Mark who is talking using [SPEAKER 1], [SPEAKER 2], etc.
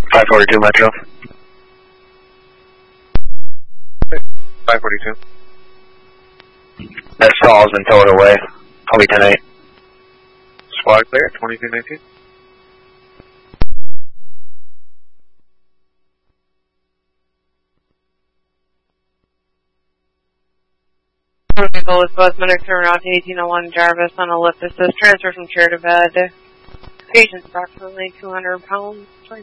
[SPEAKER 1] 542 Metro.
[SPEAKER 2] 542.
[SPEAKER 1] That stall has been towed away. I'll be 10-8.
[SPEAKER 2] Squad clear, 2219.
[SPEAKER 3] Vehicle with both medics are around 1801 Jarvis on a lift assist transfer from chair to bed. Patient's approximately 200 pounds.